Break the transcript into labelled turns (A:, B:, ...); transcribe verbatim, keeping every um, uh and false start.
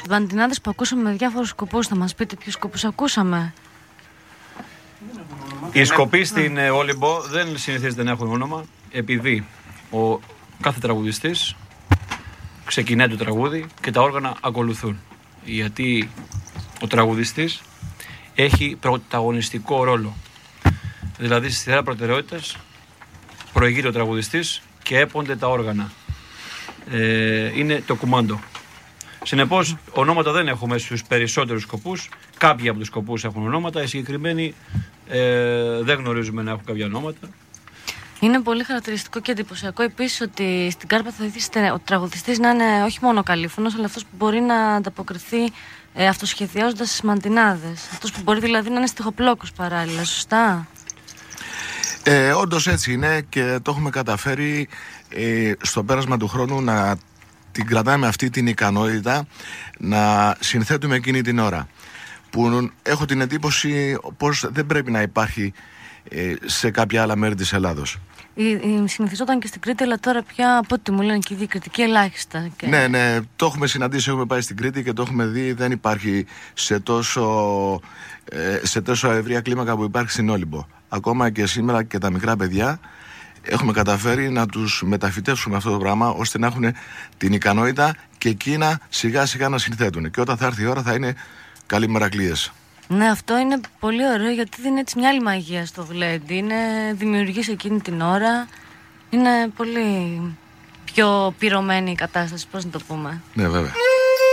A: Μαντινάδες που ακούσαμε με διάφορους σκοπούς. Θα μας πείτε ποιους σκοπούς ακούσαμε?
B: Οι σκοποί στην Όλυμπο δεν συνηθίζεται να έχουν όνομα, επειδή ο κάθε τραγουδιστής ξεκινάει το τραγούδι και τα όργανα ακολουθούν. Γιατί ο τραγουδιστής έχει πρωταγωνιστικό ρόλο. Δηλαδή στη σειρά προτεραιότητας προηγείται ο τραγουδιστής και έπονται τα όργανα. Ε, είναι το κουμάντο. Συνεπώς, ονόματα δεν έχουμε στους περισσότερους σκοπούς. Κάποιοι από τους σκοπούς έχουν ονόματα. Οι συγκεκριμένοι ε, δεν γνωρίζουμε να έχουν κάποια ονόματα.
A: Είναι πολύ χαρακτηριστικό και εντυπωσιακό επίσης ότι στην Κάρπα θα ήθελε ο τραγουδιστής να είναι όχι μόνο καλήφωνος, αλλά αυτός που μπορεί να ανταποκριθεί ε, αυτοσχεδιάζοντας τις μαντινάδες. Αυτός που μπορεί δηλαδή να είναι στιχοπλόκος παράλληλα, σωστά?
C: Ε, όντως έτσι είναι και το έχουμε καταφέρει ε, στο πέρασμα του χρόνου να την κρατάμε αυτή την ικανότητα να συνθέτουμε εκείνη την ώρα, που έχω την εντύπωση πως δεν πρέπει να υπάρχει ε, σε κάποια άλλα μέρη της Ελλάδος.
A: Η, η, συνηθιζόταν και στην Κρήτη, αλλά τώρα πια από ό,τι μου λένε και οι διακριτικοί ελάχιστα. Και...
C: Ναι, ναι, το έχουμε συναντήσει, έχουμε πάει στην Κρήτη και το έχουμε δει, δεν υπάρχει σε τόσο, ε, σε τόσο ευρεία κλίμακα που υπάρχει στην Όλυμπο. Ακόμα και σήμερα και τα μικρά παιδιά έχουμε καταφέρει να τους μεταφυτεύσουμε αυτό το πράγμα, ώστε να έχουν την ικανότητα και εκείνα σιγά σιγά να συνθέτουν. Και όταν θα έρθει η ώρα θα είναι καλοί μερακλείες.
A: Ναι, αυτό είναι πολύ ωραίο, γιατί δίνει έτσι μια άλλη μαγεία στο γλέντι. Είναι δημιουργής εκείνη την ώρα. Είναι πολύ πιο πυρωμένη η κατάσταση, πώς να το πούμε.
C: Ναι, βέβαια.